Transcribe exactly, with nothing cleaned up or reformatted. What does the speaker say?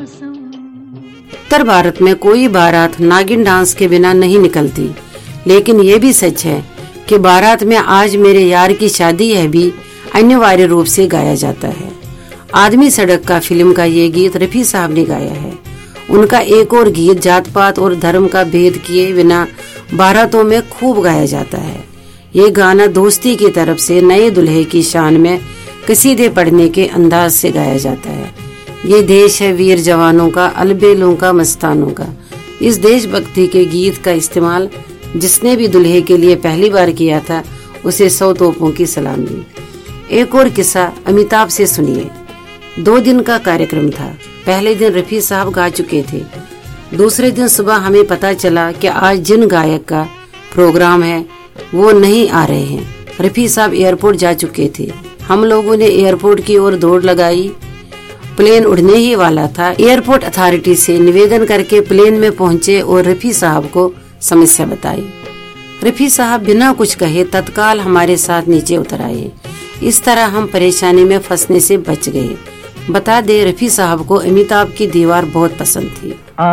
उत्तर भारत में कोई बारात नागिन डांस के बिना नहीं निकलती, लेकिन ये भी सच है कि बारात में आज मेरे यार की शादी है भी अनिवार्य रूप से गाया जाता है। आदमी सड़क का फिल्म का ये गीत रफी साहब ने गाया है। उनका एक और गीत जात पात और धर्म का भेद किए बिना बारातों में खूब गाया जाता है। ये गाना दोस्ती की तरफ से नए दुल्हे की शान में कसीदे पढ़ने के अंदाज से गाया जाता है। ये देश है वीर जवानों का, अलबेलों का, मस्तानों का। इस देशभक्ति के गीत का इस्तेमाल जिसने भी दुल्हे के लिए पहली बार किया था उसे सौ तोपों की सलामी। एक और किस्सा अमिताभ से सुनिए। दो दिन का कार्यक्रम था। पहले दिन रफी साहब गा चुके थे। दूसरे दिन सुबह हमें पता चला कि आज जिन गायक का प्रोग्राम है वो नहीं आ रहे हैं। रफी साहब एयरपोर्ट जा चुके थे। हम लोगों ने एयरपोर्ट की ओर दौड़ लगाई। प्लेन उड़ने ही वाला था। एयरपोर्ट अथॉरिटी से निवेदन करके प्लेन में पहुंचे और रफी साहब को समस्या बताई। रफी साहब बिना कुछ कहे तत्काल हमारे साथ नीचे उतर आए। इस तरह हम परेशानी में फंसने से बच गए। बता दे, रफी साहब को अमिताभ की दीवार बहुत पसंद थी।